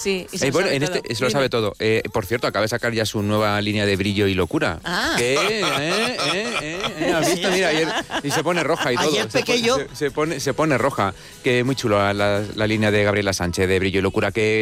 Sí, y se Bueno, sabe en todo. se lo sabe todo. Por cierto, acaba de sacar ya su nueva línea de Brillo y Locura. Ah. ¿Has visto? Mira, y se pone roja y todo. Ayer pequeño. Se pone roja. Que muy chulo la línea de Gabriela Sánchez de Brillo y Locura. Que